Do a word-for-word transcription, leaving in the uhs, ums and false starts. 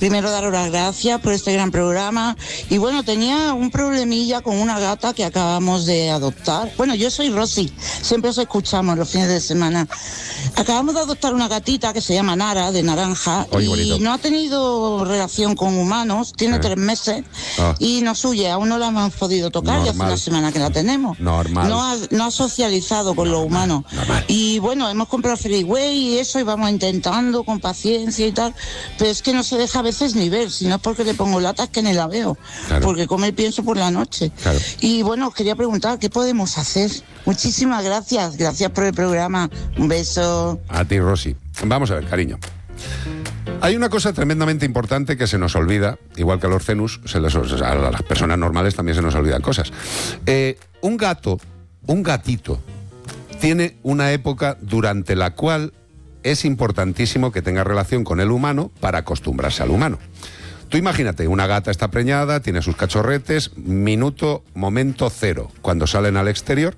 primero daros las gracias por este gran programa. Y bueno, tenía un problemilla con una gata que acabamos de adoptar. Bueno, yo soy Rosy, siempre os escuchamos los fines de semana. Acabamos de adoptar una gatita que se llama Nara, de naranja, Oye, y bonito. no ha tenido relación con humanos, tiene Eh. tres meses Ah. y nos huye, aún no la hemos podido tocar, ya hace Normal. una semana que la tenemos. Normal. No ha, no ha socializado con los humanos. normal. Y bueno, hemos comprado Freeway y eso, y vamos intentando con paciencia y tal, pero es que no se deja a veces ni ver, si no es porque le pongo latas que ni la veo, Claro. porque come el pienso por la noche. Claro. Y bueno, os quería preguntar, ¿qué podemos hacer? Muchísimas gracias, gracias por el programa, un beso. A ti, Rosy. Vamos a ver, cariño. Hay una cosa tremendamente importante que se nos olvida, igual que a los cenus, se les- a las personas normales también se nos olvidan cosas. Eh, un gato, un gatito, tiene una época durante la cual es importantísimo que tenga relación con el humano para acostumbrarse al humano. Tú imagínate, una gata está preñada, tiene sus cachorretes, minuto, momento cero. Cuando salen al exterior,